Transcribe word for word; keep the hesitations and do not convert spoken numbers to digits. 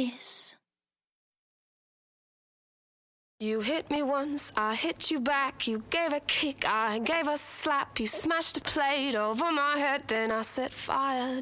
eyes. You hit me once, I hit you back. You gave a kick, I gave a slap. You smashed a plate over my head, then I set fire